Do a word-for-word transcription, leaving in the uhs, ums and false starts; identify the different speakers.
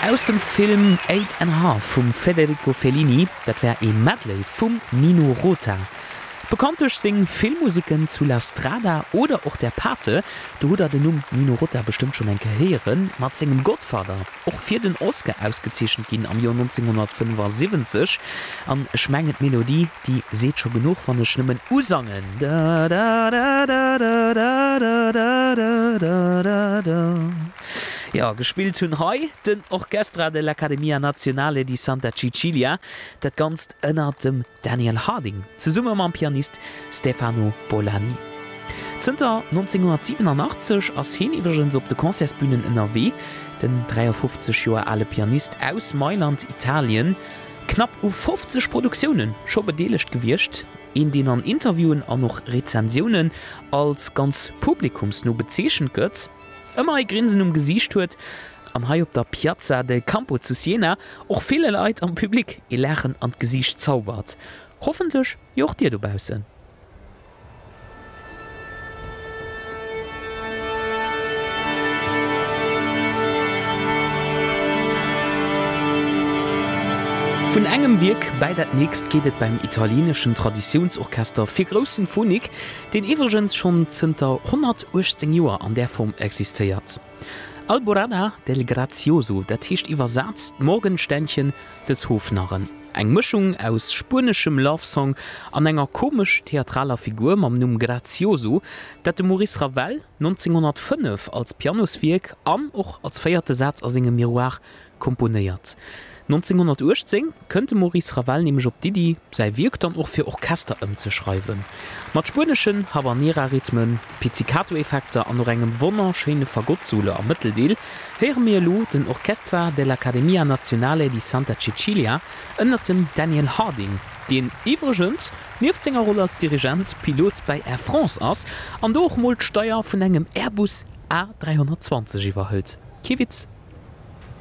Speaker 1: Aus dem Film Eight and a Half vom Federico Fellini, das wär ein Medley vom Nino Rota. Bekannt durch singen Filmmusiken zu La Strada oder auch der Pate, du hat den Namen Nino Rota bestimmt schon ein Karrieren, mit seinem Godfather, auch für den Oscar ausgezeichnet ging am Jahr neunzehnhundertfünfundsiebzig. An schmengend Melodie, die seht schon genug von den schlimmen Usangen. Da, da, da, da, da, da, da, da, da, da, da. Ja, gespielt hun Hai den Orchestra de l'Accademia Nazionale di Santa Cecilia, dat ganz ënner dem Daniel Harding, ze Summe am Pianist Stefano Bolani. Zter neunzehnhundertsiebenundachtzig ass hin iwwergens op de Konzertbühnen N R W, den dreiundfünfzig Joer alle Pianist aus Mailand, Italien, knapp u fünfzig Produktionen scho bedeligt gewircht, in den an Interviewen an noch Rezensionen als ganz Publikumsno bezeechen gëtt, immer ein Grinsen um Gesicht huet, an hai op der Piazza del Campo zu Siena och viele Leute am Publikum e Lächen an Gesicht zaubert. Hoffentlich jocht dir dobausen. Von engem Wirk bei dat nächst gehtt beim italienischen Traditionsorchester fir Gross Sinfonik, den iwwergens schon zunter hundertachtzehn Joer an der Form existiert. Alborada del Grazioso, dat hicht iwwersatzt Morgenständchen des Hofnarren. Eg Mischung aus spanischem Lovesong an enger komisch theatraler Figur mam Numm Grazioso, dat de Maurice Ravel neunzehnhundertfünf als Pianoswirk an och als feierte Satz aus engem Miroir komponiert. neunzehnhundertachtzehn könnte Maurice Ravel nämlich op Didi sei Wirk dann auch für Orchester umzuschreiben. Mat spanischen Habanera-Rhythmen, Pizzicato-Effekte an noch engem wunderschöne Fagotzule am Mitteldeel, hören wir lo den Orchestra de l'Accademia Nazionale di Santa Cecilia ënnert dem Daniel Harding, den übrigens neben seiner Rolle als Dirigent Pilot bei Air France ass an doch mal Steuer von engem Airbus A dreihundertzwanzig überhält. Kiewitz.